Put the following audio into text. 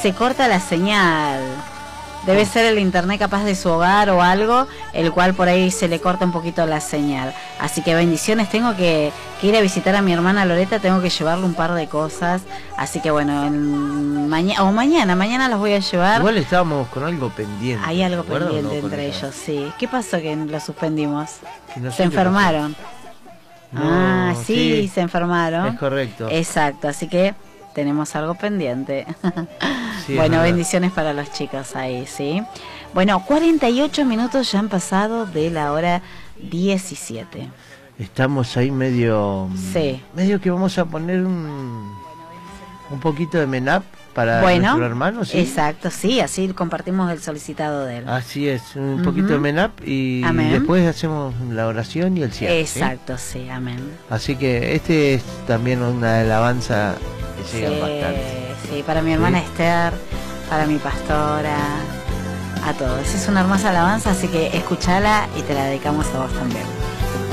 se corta la señal. Debe ser el internet capaz de su hogar o algo, el cual por ahí se le corta un poquito la señal. Así que bendiciones, tengo que ir a visitar a mi hermana Loreta, tengo que llevarle un par de cosas. Así que bueno, mañana los voy a llevar. Igual estábamos con algo pendiente. Hay algo pendiente entre ellos, sí. ¿Qué pasó que lo suspendimos? No sé, se enfermaron. No, sí, se enfermaron. Es correcto. Exacto, así que tenemos algo pendiente. Sí, bueno, bendiciones para los chicos ahí, ¿sí? Bueno, 48 minutos ya han pasado de la hora 17. Estamos ahí medio... Sí. Medio que vamos a poner un poquito de menap para nuestro hermano, ¿sí? Exacto, sí, así compartimos el solicitado de él. Así es, un poquito de menap y amén. Después hacemos la oración y el cierre. Exacto, sí, amén. Así que este es también una alabanza que llega bastante. Sí, para mi hermana Esther, para mi pastora, a todos. Es una hermosa alabanza, así que escúchala y te la dedicamos a vos también.